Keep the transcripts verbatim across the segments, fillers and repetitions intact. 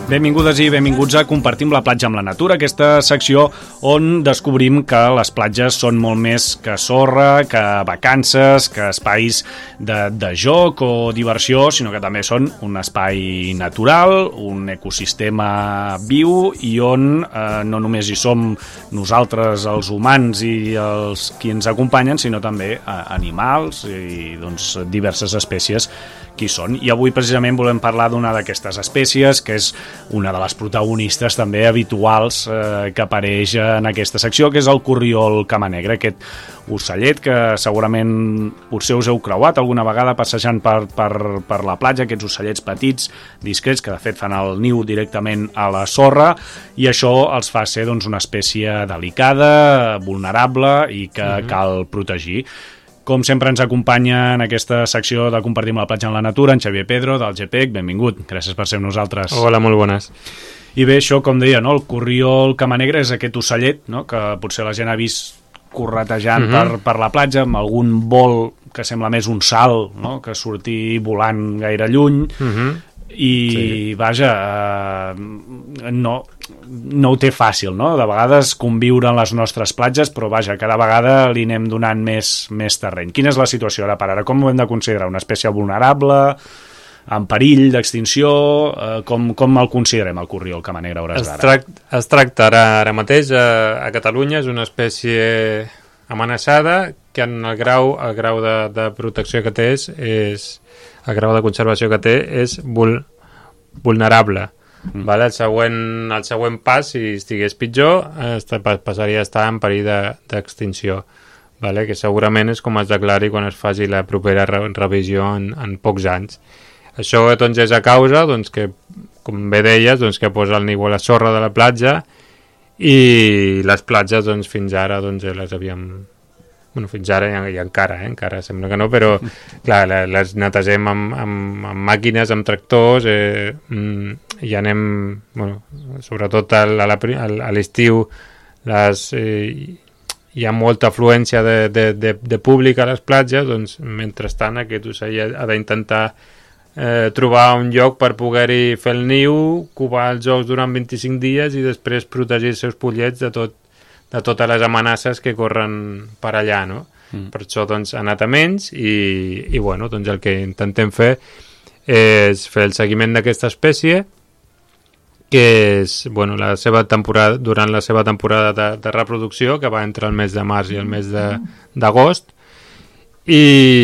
Benvingudes i benvinguts a Compartim la platja amb la natura, aquesta secció on descobrim que les platges són molt més que sorra, que vacances, que espais de, de joc o diversió, sinó que també són un espai natural, un ecosistema viu i on eh, no només hi som nosaltres, els humans i els qui ens acompanyen, sinó també eh, animals i doncs, diverses espècies que hi són. I avui precisament volem parlar d'una d'aquestes espècies, que és una de les protagonistes també habituals eh, que apareix en aquesta secció, que és el corriol camanegra, aquest ocellet que segurament potser us heu creuat alguna vegada passejant per, per, per la platja, aquests ocellets petits, discrets, que de fet fan el niu directament a la sorra, i això els fa ser doncs, una espècie delicada, vulnerable i que mm-hmm. cal protegir. Com sempre ens acompanya en aquesta secció de Compartim la platja en la natura en Xavier Pedro, del G P E C. Benvingut, gràcies per ser amb nosaltres. Hola, molt bones. I bé, això, com deia, no? El corriol camanegra és aquest ocellet, no? Que potser la gent ha vist corretejant mm-hmm. per, per la platja, amb algun vol que sembla més un salt, no? Que surti volant gaire lluny, mm-hmm. i sí. vaja, eh, no, no ho té fàcil, no? De vegades conviure en les nostres platges, però vaja, cada vegada li anem donant més, més terreny. Quina és la situació ara per ara? Com ho hem de considerar? Una espècie vulnerable, en perill d'extinció? Eh, com, com el considerem, el corriol camanegra a hores d'ara? Es, trac, es tracta ara, ara mateix a, a Catalunya, és una espècie amenaçada que en el grau, el grau de, de protecció que té és, és el grau de conservació que té és vul, vulnerable. Mm. Vale? El, següent, el següent pas, si estigués pitjor, eh, passaria a estar en perill d'extinció. De, vale? Que segurament és com es declari quan es faci la propera re, revisió en, en pocs anys. Això doncs, és a causa doncs, que, com bé deies, doncs, que posa el niu a la sorra de la platja i les platges doncs, fins ara doncs, les havíem... Bueno, fins ara i, i encara, eh? encara sembla que no, però clar, les netesem amb, amb, amb màquines, amb tractors, eh, i anem, bueno, sobretot a, a, a l'estiu les, eh, hi ha molta afluència de, de, de, de públic a les platges, doncs mentrestant aquest ocell ha d'intentar eh, trobar un lloc per poder-hi fer el niu, covar els ous durant vint-i-cinc dies i després protegir els seus pollets de tot de totes les amenaces que corren per allà, no? Mm. Per això, doncs, ha anat a menys i, i bueno, doncs el que intentem fer és fer el seguiment d'aquesta espècie, que és, bueno, la seva temporada, durant la seva temporada de, de reproducció, que va entre el mes de març i el mes d'agost, i,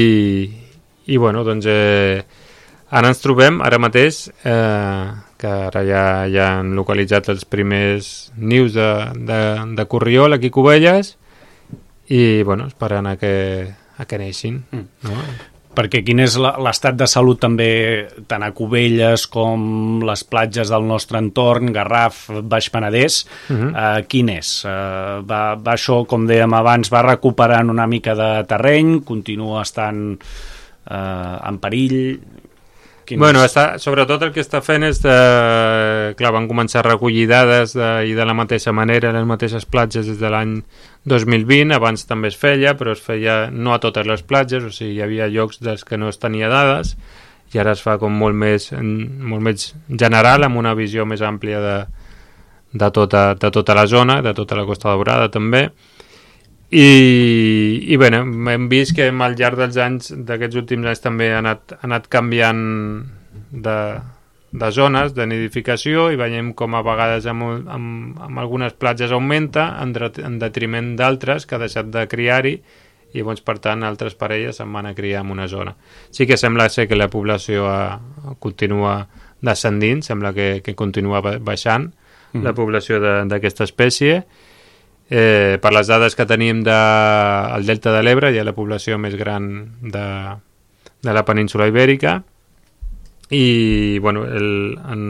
i, bueno, doncs, eh, ara ens trobem, ara mateix, eh, que ara ja, ja han localitzat els primers nius de, de, de corriol aquí a Cubelles i, bueno, esperant a que, a que neixin. Mm. No? Perquè quin és l'estat de salut també tant a Cubelles com les platges del nostre entorn, Garraf, Baix Penedès, mm-hmm. eh, quin és? Eh, va, va això, com dèiem abans, va recuperant una mica de terreny, continua estant eh, en perill... Bueno, està, sobretot el que està fent és de... Clar, van començar a recollir dades de, i de la mateixa manera les mateixes platges des de l'any dos mil vint, abans també es feia, però es feia no a totes les platges, o sigui, hi havia llocs dels que no es tenia dades i ara es fa com molt més, molt més general, amb una visió més àmplia de, de, tota, de tota la zona, de tota la Costa Daurada també. I, i bé, hem vist que al llarg dels anys, d'aquests últims anys també ha anat, ha anat canviant de, de zones de nidificació i veiem com a vegades amb, amb, amb algunes platges augmenta en, en detriment d'altres que ha deixat de criar-hi i llavors per tant altres parelles se'n van a criar en una zona. Sí que sembla ser que la població ha, continua descendint, sembla que, que continua baixant mm. la població d'aquesta espècie. Eh, per les dades que tenim del de, Delta de l'Ebre, hi ha la població més gran de, de la península Ibèrica i bueno, el, en,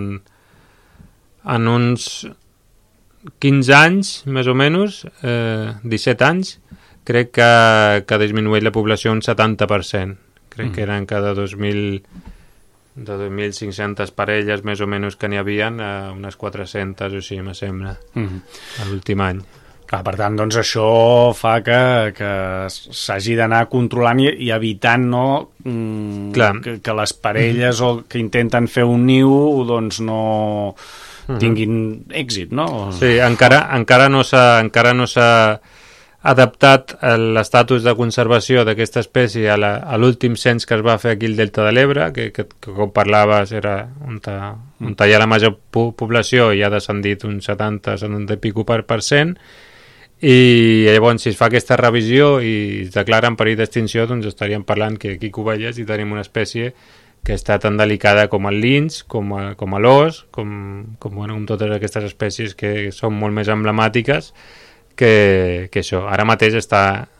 en uns quinze anys més o menys, eh, disset anys, crec que, que ha disminuït la població un setanta per cent. Crec mm. que eren cada dos mil de dos mil cinc-centes parelles més o menys que n'hi havia, eh, unes quatre-centes o així, me sembla, mm. l'últim any. Clar, per tant, doncs això fa que, que s'hagi d'anar controlant i, i evitant, no, mm, que, que les parelles mm-hmm. o que intenten fer un niu doncs no mm-hmm. tinguin èxit, no? Sí, encara, encara no s'ha encara no s'ha adaptat l'estatus de conservació d'aquesta espècie a, la, a l'últim cens que es va fer aquí al Delta de l'Ebre, que, que, que com parlaves era on, ta, on hi ha la major po població i ha descendit un setanta, setanta i pico per, per cent, i llavors si es fa aquesta revisió i es declara en perill d'extinció, doncs estaríem parlant que aquí a Cubelles hi tenim una espècie que està tan delicada com el linx, com, a, com a l'os, com, com, bueno, com totes aquestes espècies que són molt més emblemàtiques que, que això. Ara mateix està,